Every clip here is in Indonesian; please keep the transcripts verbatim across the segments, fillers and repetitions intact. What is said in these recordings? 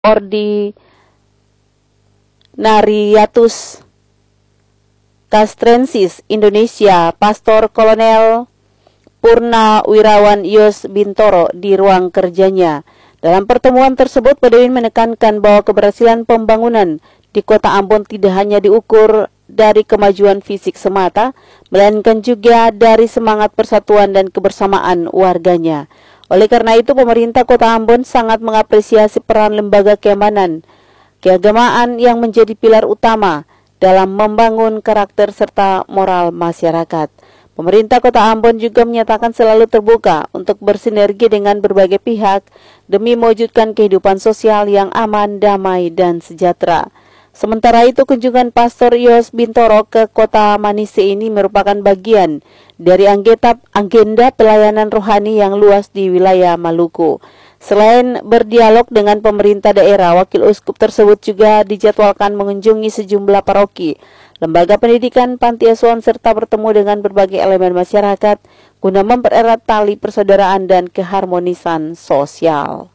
Ordinariatus Castrensis Indonesia, Pastor Kolonel Purnawirawan Yos Bintoro di ruang kerjanya. Dalam pertemuan tersebut, Badawin menekankan bahwa keberhasilan pembangunan di Kota Ambon tidak hanya diukur dari kemajuan fisik semata, melainkan juga dari semangat persatuan dan kebersamaan warganya. Oleh karena itu, pemerintah Kota Ambon sangat mengapresiasi peran lembaga keamanan, keagamaan yang menjadi pilar utama dalam membangun karakter serta moral masyarakat. Pemerintah Kota Ambon juga menyatakan selalu terbuka untuk bersinergi dengan berbagai pihak demi mewujudkan kehidupan sosial yang aman, damai, dan sejahtera. Sementara itu, kunjungan Pastor Yos Bintoro ke Kota Manise ini merupakan bagian dari agenda, agenda pelayanan rohani yang luas di wilayah Maluku. Selain berdialog dengan pemerintah daerah, wakil uskup tersebut juga dijadwalkan mengunjungi sejumlah paroki, lembaga pendidikan, panti asuhan, serta bertemu dengan berbagai elemen masyarakat guna mempererat tali persaudaraan dan keharmonisan sosial.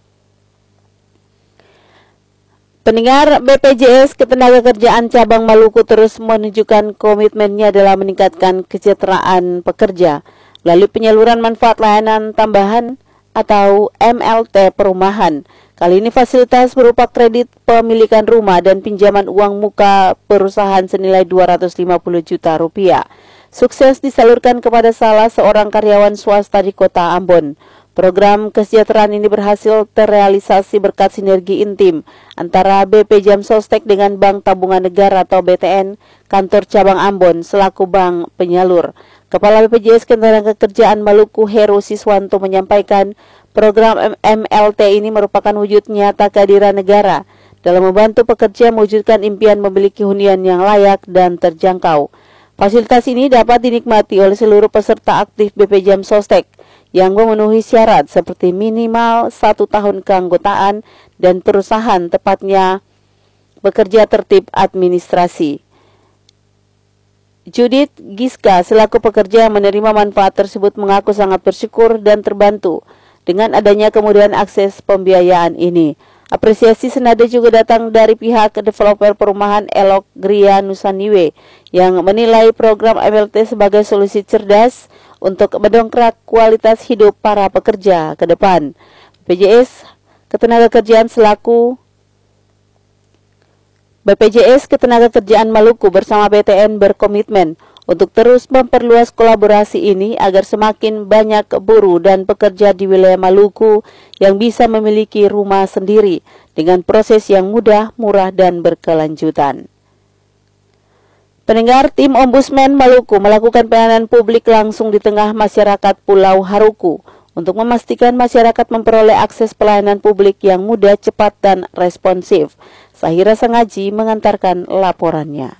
Pendengar, B P J S Ketenagakerjaan Cabang Maluku terus menunjukkan komitmennya dalam meningkatkan kesejahteraan pekerja melalui penyaluran manfaat layanan tambahan atau M L T perumahan. Kali ini fasilitas berupa kredit pemilikan rumah dan pinjaman uang muka perusahaan senilai dua ratus lima puluh juta rupiah. Sukses disalurkan kepada salah seorang karyawan swasta di Kota Ambon. Program kesejahteraan ini berhasil terrealisasi berkat sinergi intim antara B P Jam Sostek dengan Bank Tabungan Negara atau B T N, Kantor Cabang Ambon selaku bank penyalur. Kepala B P J S Ketenagakerjaan Maluku Heru Siswanto menyampaikan program M L T ini merupakan wujud nyata kehadiran negara dalam membantu pekerja mewujudkan impian memiliki hunian yang layak dan terjangkau. Fasilitas ini dapat dinikmati oleh seluruh peserta aktif B P Jam Sostek yang memenuhi syarat seperti minimal satu tahun keanggotaan dan perusahaan tepatnya bekerja tertib administrasi. Judith Giska selaku pekerja yang menerima manfaat tersebut mengaku sangat bersyukur dan terbantu dengan adanya kemudahan akses pembiayaan ini. Apresiasi senada juga datang dari pihak developer perumahan Elok Gria Nusaniwe yang menilai program M L T sebagai solusi cerdas untuk mendongkrak kualitas hidup para pekerja ke depan. B P J S Ketenagakerjaan selaku B P J S Ketenagakerjaan Maluku bersama B T N berkomitmen untuk terus memperluas kolaborasi ini agar semakin banyak buruh dan pekerja di wilayah Maluku yang bisa memiliki rumah sendiri dengan proses yang mudah, murah, dan berkelanjutan. Pendengar, tim Ombudsman Maluku melakukan pelayanan publik langsung di tengah masyarakat Pulau Haruku untuk memastikan masyarakat memperoleh akses pelayanan publik yang mudah, cepat, dan responsif. Sahira Sangaji mengantarkan laporannya.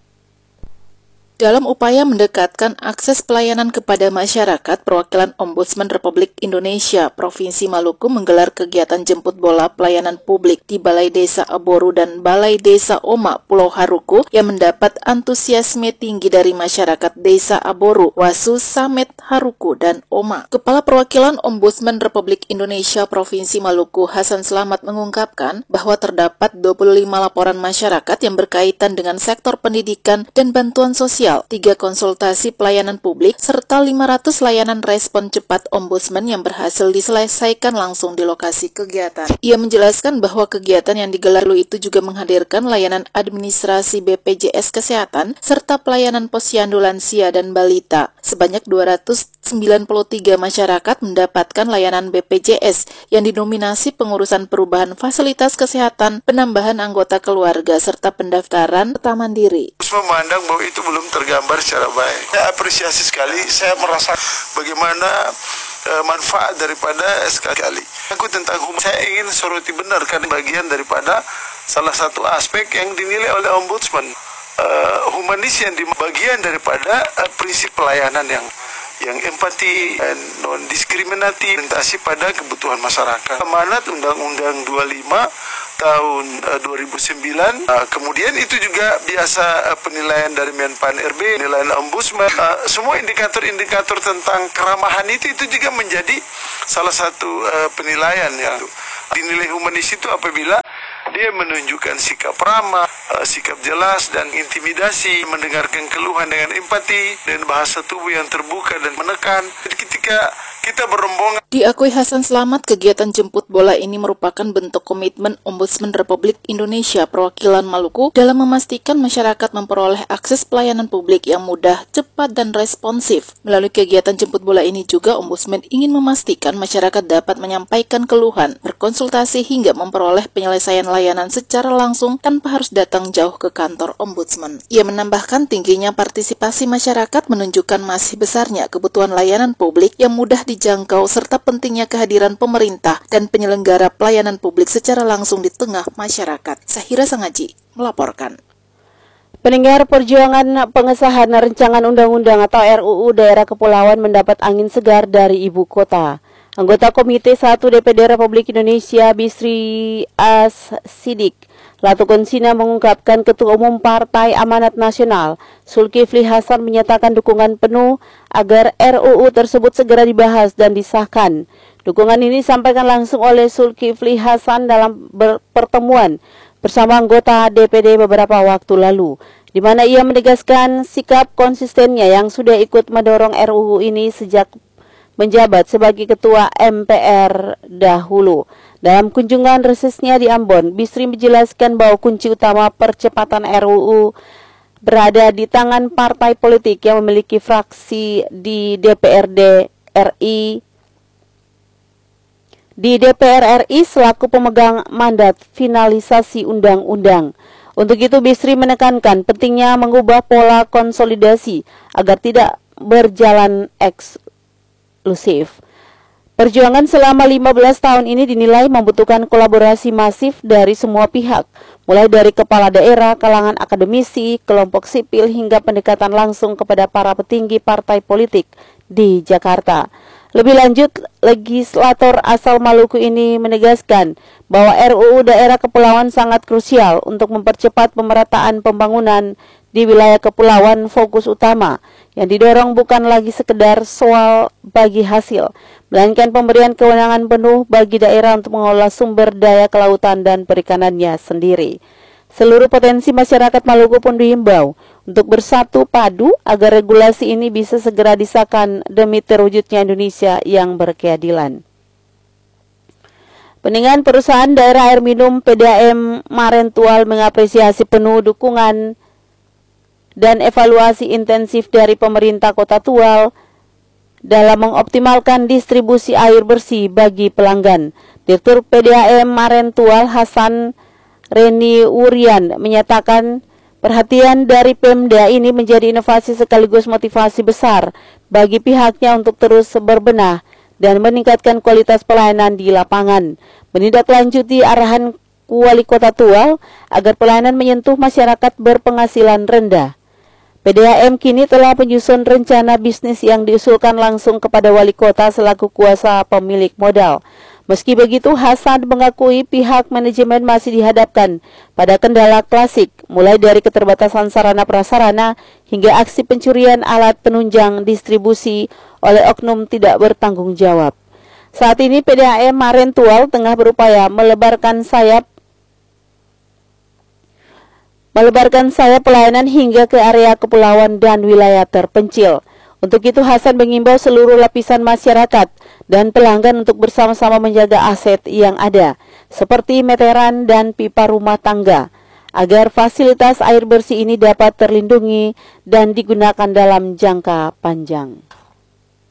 Dalam upaya mendekatkan akses pelayanan kepada masyarakat, perwakilan Ombudsman Republik Indonesia Provinsi Maluku menggelar kegiatan jemput bola pelayanan publik di Balai Desa Aboru dan Balai Desa Oma Pulau Haruku yang mendapat antusiasme tinggi dari masyarakat Desa Aboru, Wasu, Samet, Haruku, dan Oma. Kepala Perwakilan Ombudsman Republik Indonesia Provinsi Maluku, Hasan Selamat, mengungkapkan bahwa terdapat dua puluh lima laporan masyarakat yang berkaitan dengan sektor pendidikan dan bantuan sosial, tiga konsultasi pelayanan publik, serta lima ratus layanan respon cepat Ombudsman yang berhasil diselesaikan langsung di lokasi kegiatan. Ia menjelaskan bahwa kegiatan yang digelar itu juga menghadirkan layanan administrasi B P J S Kesehatan, serta pelayanan posyandu lansia dan balita. Sebanyak dua ratus sembilan puluh tiga masyarakat mendapatkan layanan B P J S yang dinominasi pengurusan perubahan fasilitas kesehatan, penambahan anggota keluarga, serta pendaftaran serta mandiri. Memandang bahwa itu belum tergambar secara baik. Saya apresiasi sekali, saya merasa bagaimana e, manfaat daripada sekali. Aku tentang hukum, saya ingin soroti benar kan bagian daripada salah satu aspek yang dinilai oleh Ombudsman. E, humanis yang di bagian daripada e, prinsip pelayanan yang yang empati dan non-diskriminatif, orientasi pada kebutuhan masyarakat. Amanat Undang-Undang dua puluh lima tahun uh, dua ribu sembilan, uh, kemudian itu juga biasa uh, penilaian dari Menpan R B, penilaian Ombudsman, uh, semua indikator-indikator tentang keramahan itu itu juga menjadi salah satu uh, penilaian yang Dinilai humanis itu apabila dia menunjukkan sikap ramah, sikap jelas dan intimidasi, mendengarkan keluhan dengan empati dan bahasa tubuh yang terbuka dan menekan. Jadi ketika kita berombongan. Diakui Hasan Slamet, kegiatan jemput bola ini merupakan bentuk komitmen Ombudsman Republik Indonesia perwakilan Maluku dalam memastikan masyarakat memperoleh akses pelayanan publik yang mudah, cepat, dan responsif. Melalui kegiatan jemput bola ini juga Ombudsman ingin memastikan masyarakat dapat menyampaikan keluhan, berkonsultasi hingga memperoleh penyelesaian layanan secara langsung tanpa harus datang jauh ke kantor Ombudsman. Ia menambahkan tingginya partisipasi masyarakat menunjukkan masih besarnya kebutuhan layanan publik yang mudah dijangkau serta pentingnya kehadiran pemerintah dan penyelenggara pelayanan publik secara langsung di tengah masyarakat. Sahira Sangaji melaporkan. Pendengar, perjuangan pengesahan rancangan undang-undang atau R U U daerah kepulauan mendapat angin segar dari ibu kota. Anggota Komite satu D P D Republik Indonesia Bisri As-Siddiq Latukonsina mengungkapkan Ketua Umum Partai Amanat Nasional Zulkifli Hasan menyatakan dukungan penuh agar R U U tersebut segera dibahas dan disahkan. Dukungan ini disampaikan langsung oleh Zulkifli Hasan dalam pertemuan bersama anggota D P D beberapa waktu lalu, di mana ia menegaskan sikap konsistennya yang sudah ikut mendorong R U U ini sejak menjabat sebagai Ketua M P R dahulu. Dalam kunjungan resesnya di Ambon, Bisri menjelaskan bahwa kunci utama percepatan R U U berada di tangan partai politik yang memiliki fraksi di D P R D R I di D P R R I selaku pemegang mandat finalisasi undang-undang. Untuk itu Bisri menekankan pentingnya mengubah pola konsolidasi agar tidak berjalan eksklusif. Perjuangan selama lima belas tahun ini dinilai membutuhkan kolaborasi masif dari semua pihak, mulai dari kepala daerah, kalangan akademisi, kelompok sipil, hingga pendekatan langsung kepada para petinggi partai politik di Jakarta. Lebih lanjut, legislator asal Maluku ini menegaskan bahwa R U U daerah kepulauan sangat krusial untuk mempercepat pemerataan pembangunan di wilayah kepulauan. Fokus utama yang didorong bukan lagi sekedar soal bagi hasil, melainkan pemberian kewenangan penuh bagi daerah untuk mengelola sumber daya kelautan dan perikanannya sendiri. Seluruh potensi masyarakat Maluku pun dihimbau untuk bersatu padu agar regulasi ini bisa segera disahkan demi terwujudnya Indonesia yang berkeadilan. Peninggalan perusahaan daerah air minum P D A M Marentual mengapresiasi penuh dukungan dan evaluasi intensif dari pemerintah Kota Tual dalam mengoptimalkan distribusi air bersih bagi pelanggan. Direktur P D A M Marentual Hasan Reni Wurian menyatakan perhatian dari Pemda ini menjadi inovasi sekaligus motivasi besar bagi pihaknya untuk terus berbenah dan meningkatkan kualitas pelayanan di lapangan. Menindaklanjuti arahan Wali Kota Tual agar pelayanan menyentuh masyarakat berpenghasilan rendah. P D A M kini telah menyusun rencana bisnis yang diusulkan langsung kepada Wali Kota selaku kuasa pemilik modal. Meski begitu, Hasan mengakui pihak manajemen masih dihadapkan pada kendala klasik, mulai dari keterbatasan sarana prasarana hingga aksi pencurian alat penunjang distribusi oleh oknum tidak bertanggung jawab. Saat ini P D A M Marentual tengah berupaya melebarkan sayap melebarkan sayap pelayanan hingga ke area kepulauan dan wilayah terpencil. Untuk itu Hasan mengimbau seluruh lapisan masyarakat dan pelanggan untuk bersama-sama menjaga aset yang ada, seperti meteran dan pipa rumah tangga, agar fasilitas air bersih ini dapat terlindungi dan digunakan dalam jangka panjang.